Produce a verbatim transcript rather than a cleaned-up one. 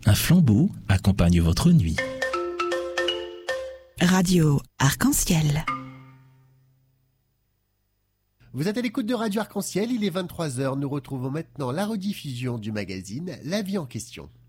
Un flambeau accompagne votre nuit. Radio Arc-en-Ciel. Vous êtes à l'écoute de Radio Arc-en-Ciel, il est vingt-trois heures. Nous retrouvons maintenant la rediffusion du magazine La vie en question.